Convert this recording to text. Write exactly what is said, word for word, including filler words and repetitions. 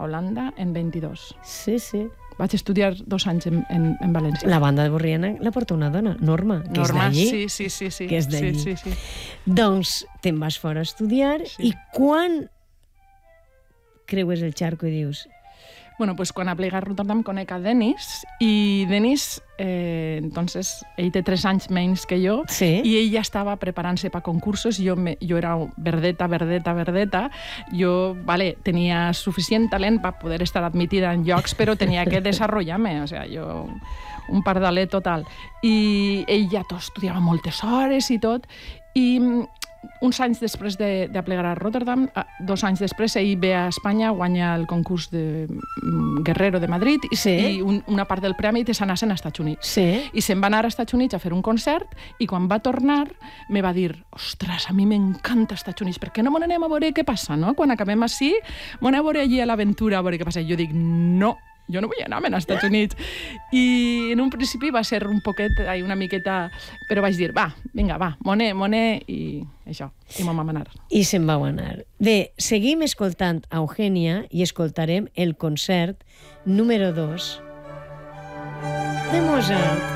Holanda en vint-i-dos. Sí, sí. Vaig estudiar dos anys en, en, en València. La banda de Borriana la porta una dona, Norma, que Norma, és d'allí. sí, sí, sí, sí. Que és d'allí. Sí, sí, sí. Doncs te'n vas fora a estudiar Sí. i quan creues el xarco i dius... Bueno, pues quan aplega a Rotterdam conec a Denis i Denis, eh, entonces, ell té tres anys menys que jo Sí. i ell ja estava preparant-se per concursos. Jo, me, jo era verdeta, verdeta, verdeta. Jo, vale, tenia suficient talent per poder estar admitida en llocs, però tenia que desenvolupar-me. O sea, jo un pardalet total. I ell ja tot estudiava moltes hores i tot. I uns anys després de, de plegar a Rotterdam, dos anys després, ell ve a Espanya, guanya el concurs de Guerrero de Madrid i, Sí. i un, una part del premi te s'anaven als Estats Units. Sí. I se'n va anar als Estats Units a fer un concert i quan va tornar me va dir, ostres, a mi m'encanta Estats Units, per què no me n'anem a veure què passa, no? Quan acabem així, m'anem a veure allí a l'aventura a veure què passa. I jo dic, no, jo no vull anar als Estats Units. I en un principi va ser un poquet, una miqueta, però vaig dir, va, vinga, va, moné, moné, i això, i me'n vam anar. I se'n vau anar. Bé, seguim escoltant a Eugènia i escoltarem el concert número dos de Mozart.